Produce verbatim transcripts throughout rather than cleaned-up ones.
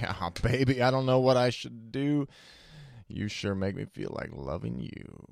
Yeah, baby, I don't know what I should do. You sure make me feel like loving you.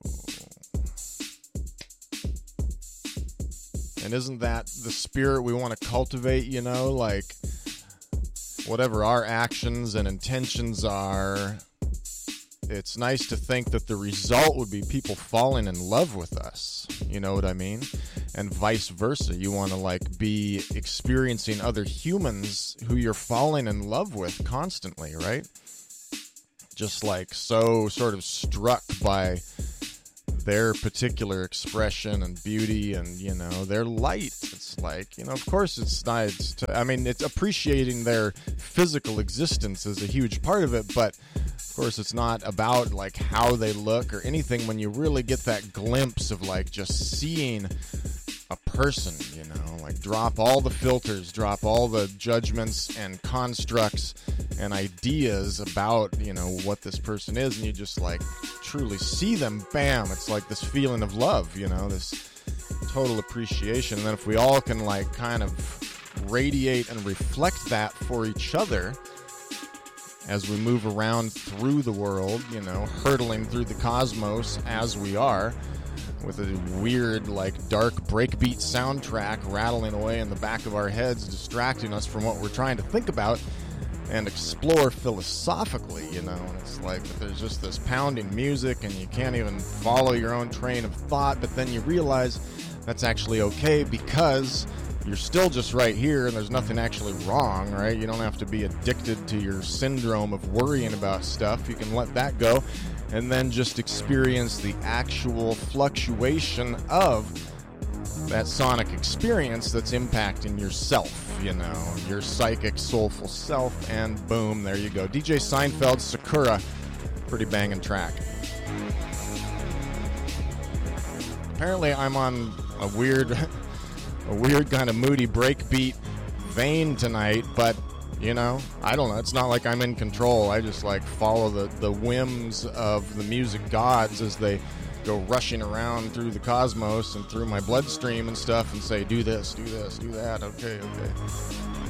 And isn't that the spirit we want to cultivate, you know? Like, whatever our actions and intentions are, it's nice to think that the result would be people falling in love with us. You know what I mean? And vice versa. You want to, like, be experiencing other humans who you're falling in love with constantly, right? Just, like, so sort of struck by their particular expression and beauty and, you know, their light. It's like, you know, of course it's nice to, I mean, it's appreciating their physical existence is a huge part of it, but of course it's not about, like, how they look or anything when you really get that glimpse of, like, just seeing a person, you know, like, drop all the filters, drop all the judgments and constructs and ideas about, you know, what this person is, and you just, like, truly see them. Bam, it's like this feeling of love, you know, this total appreciation. And then if we all can, like, kind of radiate and reflect that for each other as we move around through the world, you know, hurtling through the cosmos as we are, with a weird, like, dark breakbeat soundtrack rattling away in the back of our heads, distracting us from what we're trying to think about and explore philosophically, you know. And it's like there's just this pounding music and you can't even follow your own train of thought, but then you realize that's actually okay because you're still just right here and there's nothing actually wrong, right? You don't have to be addicted to your syndrome of worrying about stuff. You can let that go and then just experience the actual fluctuation of that sonic experience that's impacting yourself, you know, your psychic, soulful self, and boom, there you go. D J Seinfeld, Sakura, pretty banging track. Apparently I'm on a weird, a weird kind of moody breakbeat vein tonight, but, you know, I don't know. It's not like I'm in control. I just, like, follow the, the whims of the music gods as they go rushing around through the cosmos and through my bloodstream and stuff and say, do this, do this, do that. Okay, okay.